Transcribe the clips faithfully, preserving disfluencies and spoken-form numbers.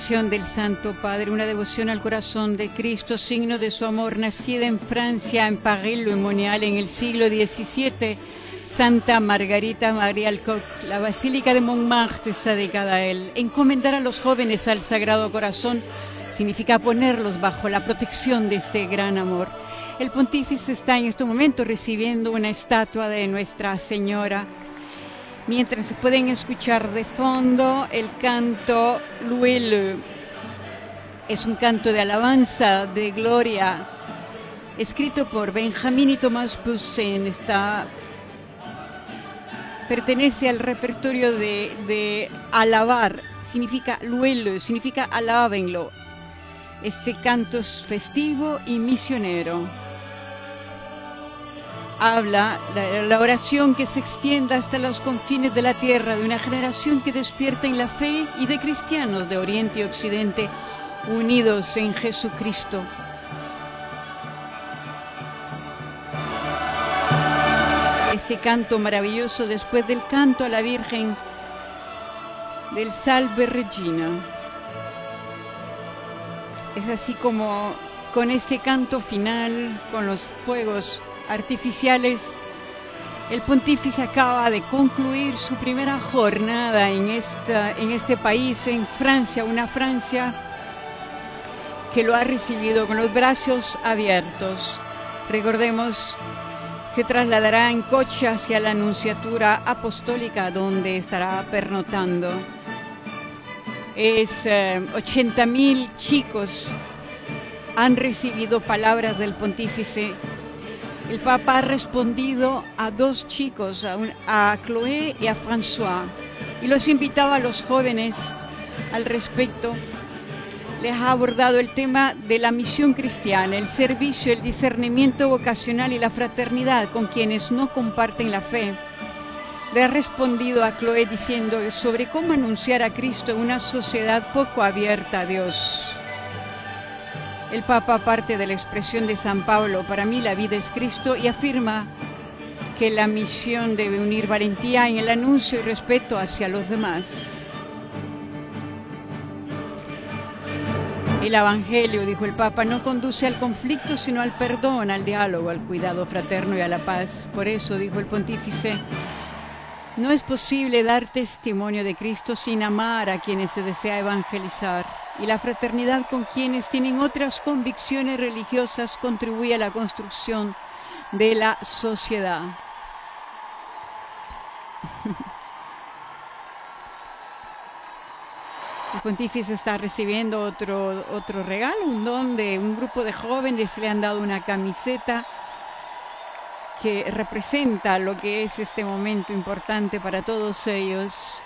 oración del Santo Padre, una devoción al corazón de Cristo, signo de su amor, nacida en Francia, en París, Le Monial, en el siglo diecisiete, Santa Margarita María Alcock, la Basílica de Montmartre está dedicada a él. Encomendar a los jóvenes al Sagrado Corazón significa ponerlos bajo la protección de este gran amor. El pontífice está en este momento recibiendo una estatua de Nuestra Señora, mientras se pueden escuchar de fondo el canto Louez-le. Es un canto de alabanza, de gloria, escrito por Benjamín y Tomás Poussin. Está, pertenece al repertorio de, de alabar, significa Louez-le, significa alábenlo. Este canto es festivo y misionero. Habla la, la oración que se extienda hasta los confines de la tierra, de una generación que despierta en la fe y de cristianos de Oriente y Occidente unidos en Jesucristo. Este canto maravilloso después del canto a la Virgen del Salve Regina. Es así como con este canto final, con los fuegos artificiales, el pontífice acaba de concluir su primera jornada en, esta, en este país, en Francia, una Francia que lo ha recibido con los brazos abiertos. Recordemos, se trasladará en coche hacia la Nunciatura Apostólica, donde estará pernotando. Es eh, ochenta mil chicos han recibido palabras del pontífice. El Papa ha respondido a dos chicos, a, un, a Chloé y a François, y los invitaba a los jóvenes al respecto. Les ha abordado el tema de la misión cristiana, el servicio, el discernimiento vocacional y la fraternidad con quienes no comparten la fe. Le ha respondido a Chloé diciendo sobre cómo anunciar a Cristo en una sociedad poco abierta a Dios. El Papa parte de la expresión de San Pablo, para mí la vida es Cristo, y afirma que la misión debe unir valentía en el anuncio y respeto hacia los demás. El Evangelio, dijo el Papa, no conduce al conflicto, sino al perdón, al diálogo, al cuidado fraterno y a la paz. Por eso, dijo el pontífice, no es posible dar testimonio de Cristo sin amar a quienes se desea evangelizar. Y la fraternidad con quienes tienen otras convicciones religiosas contribuye a la construcción de la sociedad. El pontífice está recibiendo otro, otro regalo, un don de un grupo de jóvenes. Le han dado una camiseta que representa lo que es este momento importante para todos ellos.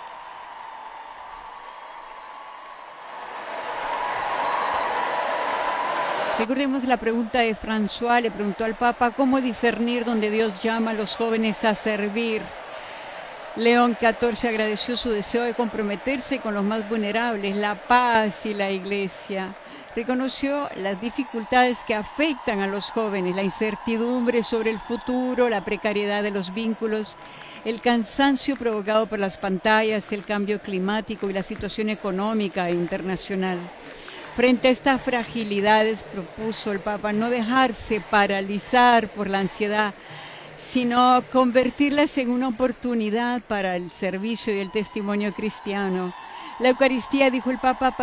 Recordemos la pregunta de François, le preguntó al Papa cómo discernir donde Dios llama a los jóvenes a servir. León catorce agradeció su deseo de comprometerse con los más vulnerables, la paz y la Iglesia. Reconoció las dificultades que afectan a los jóvenes, la incertidumbre sobre el futuro, la precariedad de los vínculos, el cansancio provocado por las pantallas, el cambio climático y la situación económica e internacional. Frente a estas fragilidades, propuso el Papa no dejarse paralizar por la ansiedad, sino convertirlas en una oportunidad para el servicio y el testimonio cristiano. La Eucaristía, dijo el Papa,